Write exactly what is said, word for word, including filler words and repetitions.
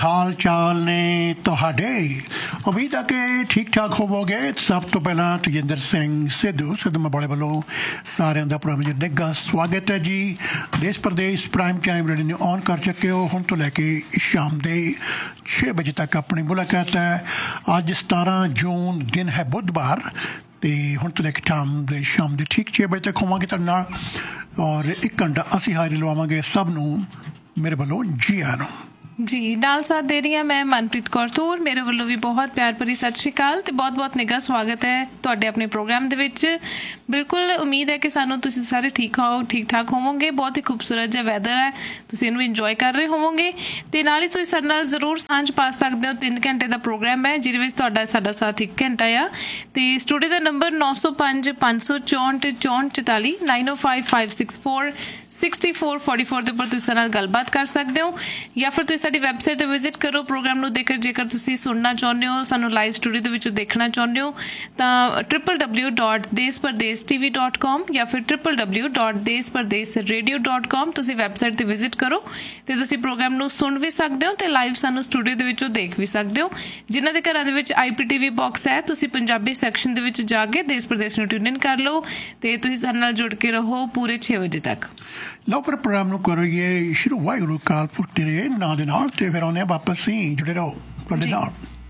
ਹਾਲ ਚਾਲ ਨੇ ਤੁਹਾਡੇ? ਉਮੀਦ ਹੈ ਕਿ ਠੀਕ ਠਾਕ ਹੋਵੋਗੇ। ਸਭ ਤੋਂ ਪਹਿਲਾਂ ਤੇਜਿੰਦਰ ਸਿੰਘ ਸਿੱਧੂ ਸਿੱਧੂ ਮਬਾਲੇ ਵੱਲੋਂ ਸਾਰਿਆਂ ਦਾ ਪ੍ਰੋਗਰਾਮ ਨਿੱਘਾ ਸਵਾਗਤ ਹੈ ਜੀ। ਦੇਸ਼ ਪ੍ਰਦੇਸ਼ ਪ੍ਰਾਈਮ ਟਾਈਮ ਰੇਡੀਓ ਨੂੰ ਔਨ ਕਰ ਚੁੱਕੇ ਹੋ। ਹੁਣ ਤੋਂ ਲੈ ਕੇ ਸ਼ਾਮ ਦੇ ਛੇ ਵਜੇ ਤੱਕ ਆਪਣੀ ਮੁਲਾਕਾਤ ਹੈ। ਅੱਜ ਸਤਾਰਾਂ ਜੂਨ ਦਿਨ ਹੈ ਬੁੱਧਵਾਰ, ਅਤੇ ਹੁਣ ਤੋਂ ਲੈ ਕੇ ਸ਼ਾਮ ਦੇ ਸ਼ਾਮ ਦੇ ਠੀਕ ਛੇ ਵਜੇ ਤੱਕ ਹੋਵਾਂਗੇ ਤੁਹਾਡੇ ਨਾਲ, ਔਰ ਇੱਕ ਘੰਟਾ ਅਸੀਂ ਹਾਜ਼ਰੀ ਲਵਾਵਾਂਗੇ। ਸਭ ਨੂੰ ਮੇਰੇ ਵੱਲੋਂ ਜੀ ਆਇਆਂ ਨੂੰ। ਜੀ ਨਾਲ ਸਾਥ ਦੇ ਰਹੀ ਹਾਂ ਮੈਂ ਮਨਪ੍ਰੀਤ ਕੌਰ ਤੂਰ। ਮੇਰੇ ਵੱਲੋਂ ਵੀ ਬਹੁਤ ਪਿਆਰ ਭਰੀ ਸਤਿ ਸ਼੍ਰੀ ਅਕਾਲ ਅਤੇ ਬਹੁਤ ਬਹੁਤ ਨਿੱਘਾ ਸਵਾਗਤ ਹੈ ਤੁਹਾਡੇ ਆਪਣੇ ਪ੍ਰੋਗਰਾਮ ਦੇ ਵਿੱਚ। ਬਿਲਕੁਲ ਉਮੀਦ ਹੈ ਕਿ ਸਾਨੂੰ ਤੁਸੀਂ ਸਾਰੇ ਠੀਕ ਹੋ ਠੀਕ ਠਾਕ ਹੋਵੋਗੇ। ਬਹੁਤ ਹੀ ਖੂਬਸੂਰਤ ਜਿਹਾ ਵੈਦਰ ਹੈ, ਤੁਸੀਂ ਇਹਨੂੰ ਇੰਜੋਏ ਕਰ ਰਹੇ ਹੋਵੋਗੇ ਅਤੇ ਨਾਲ ਹੀ ਤੁਸੀਂ ਸਾਡੇ ਨਾਲ ਜ਼ਰੂਰ ਸਾਂਝ ਪਾ ਸਕਦੇ ਹੋ। ਤਿੰਨ ਘੰਟੇ ਦਾ ਪ੍ਰੋਗਰਾਮ ਹੈ ਜਿਹਦੇ ਵਿੱਚ ਤੁਹਾਡਾ ਸਾਡਾ ਸਾਥ ਇੱਕ ਘੰਟਾ ਆ। ਅਤੇ ਸਟੂਡੀਓ ਦਾ ਨੰਬਰ ਨੌ ਸੌ ਪੰਜ ਪੰਜ ਸੌ ਚੌਂਹਠ ਚੌਂਹਠ ਚੁਤਾਲੀ ਨਾਈਨ ਓ five five six four sixty four forty four ਦੇ ਉੱਪਰ ਤੁਸੀਂ ਸਾਡੇ ਨਾਲ ਗੱਲਬਾਤ ਕਰ ਸਕਦੇ ਹੋ, ਜਾਂ ਫਿਰ ਤੁਸੀਂ ਸਾਡੀ ਵੈਬਸਾਈਟ 'ਤੇ ਵਿਜ਼ਿਟ ਕਰੋ ਪ੍ਰੋਗਰਾਮ ਨੂੰ ਦੇਖੋ। ਜੇਕਰ ਤੁਸੀਂ ਸੁਣਨਾ ਚਾਹੁੰਦੇ ਹੋ, ਸਾਨੂੰ ਲਾਈਵ ਸਟੂਡੀਓ ਦੇ ਵਿੱਚੋਂ ਦੇਖਣਾ ਚਾਹੁੰਦੇ ਹੋ, ਤਾਂ ਟ੍ਰਿਪਲ ਡਬਲਿਊ ਡੋਟ ਦੇਸ਼ ਪ੍ਰਦੇਸ਼ ਟੀ ਵੀ ਡੋਟ ਕਾਮ ਜਾਂ ਫਿਰ ਟ੍ਰਿਪਲ ਡਬਲਿਊ ਡੋਟ ਦੇਸ਼ ਪ੍ਰਦੇਸ਼ ਰੇਡੀਓ ਡੋਟ ਕਾਮ ਤੁਸੀਂ ਵੈਬਸਾਈਟ 'ਤੇ ਵਿਜ਼ਿਟ ਕਰੋ ਅਤੇ ਤੁਸੀਂ ਪ੍ਰੋਗਰਾਮ ਨੂੰ ਸੁਣ ਵੀ ਸਕਦੇ ਹੋ ਅਤੇ ਲਾਈਵ ਸਾਨੂੰ ਸਟੂਡੀਓ ਦੇ ਵਿੱਚੋਂ ਦੇਖ ਵੀ ਸਕਦੇ ਹੋ। ਜਿਨ੍ਹਾਂ ਦੇ ਘਰਾਂ ਦੇ ਵਿੱਚ ਆਈ ਪੀ ਟੀ ਵੀ ਬਾਕਸ ਹੈ, ਤੁਸੀਂ ਪੰਜਾਬੀ ਸੈਕਸ਼ਨ ਦੇ ਵਿੱਚ ਜਾ ਕੇ ਦੇਸ਼ ਪ੍ਰਦੇਸ਼ ਨੂੰ ਟਿਊਨ ਇਨ ਕਰ ਲਓ ਅਤੇ ਤੁਸੀਂ ਸਾਡੇ ਨਾਲ ਜੁੜ ਕੇ ਰਹੋ ਪੂਰੇ ਛੇ ਵਜੇ ਤੱਕ। ਲਓ ਫਿਰ ਪ੍ਰੋਗਰਾਮ ਨੂੰ ਕਰੀਏ ਸ਼ੁਰੂ। ਵਾਹਿਗੁਰੂ ਕਾਲ ਪੁਰਖ ਤੇਰੇ ਨਾਂ ਦੇ ਨਾਲ, ਅਤੇ ਫਿਰ ਆਉਂਦੇ ਹਾਂ ਵਾਪਸ ਹੀ ਜੁੜੇ ਰਹੋ ਤੁਹਾਡੇ ਨਾਲ।